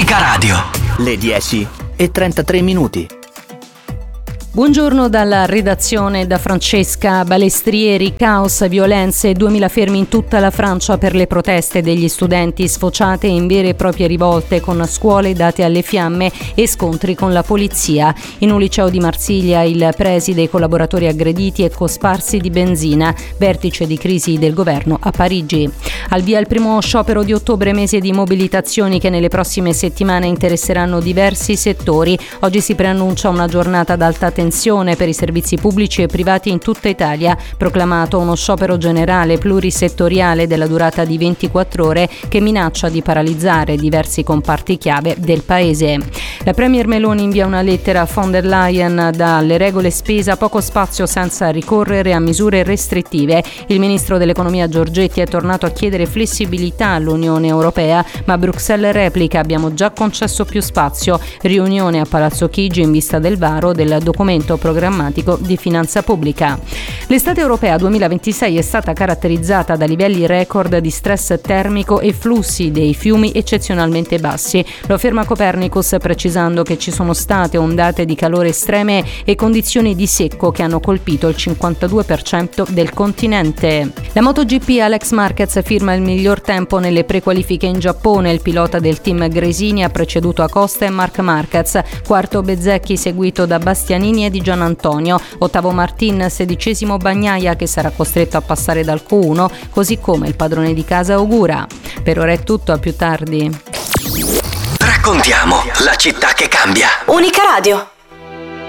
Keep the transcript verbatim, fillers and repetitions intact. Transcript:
Unica Radio. Le dieci e trentatré minuti. Buongiorno dalla redazione da Francesca Balestrieri. Caos, violenze, duemila fermi in tutta la Francia per le proteste degli studenti sfociate in vere e proprie rivolte, con scuole date alle fiamme e scontri con la polizia. In un liceo di Marsiglia il preside e i collaboratori aggrediti e cosparsi di benzina. Vertice di crisi del governo a Parigi. Al via il primo sciopero di ottobre, mese di mobilitazioni che nelle prossime settimane interesseranno diversi settori. Oggi si preannuncia una giornata ad alta tensione per i servizi pubblici e privati in tutta Italia, proclamato uno sciopero generale plurisettoriale della durata di ventiquattro ore che minaccia di paralizzare diversi comparti chiave del paese. La Premier Meloni invia una lettera a von der Leyen: dalle regole spesa poco spazio senza ricorrere a misure restrittive. Il ministro dell'economia Giorgetti è tornato a chiedere flessibilità all'Unione Europea, ma Bruxelles replica: abbiamo già concesso più spazio. Riunione a Palazzo Chigi in vista del varo del documento programmatico di finanza pubblica. L'estate europea duemilaventisei è stata caratterizzata da livelli record di stress termico e flussi dei fiumi eccezionalmente bassi. Lo afferma Copernicus, precisando che ci sono state ondate di calore estreme e condizioni di secco che hanno colpito il cinquantadue per cento del continente. La MotoGP, Alex Marquez firma il miglior tempo nelle prequalifiche in Giappone. Il pilota del team Gresini ha preceduto Acosta e Marc Marquez. Quarto Bezzecchi, seguito da Bastianini e di Gianantonio. Ottavo Martin, sedicesimo Bagnaia, che sarà costretto a passare dal Q uno, così come il padrone di casa Ogura. Per ora è tutto, a più tardi. Raccontiamo la città che cambia. Unica Radio.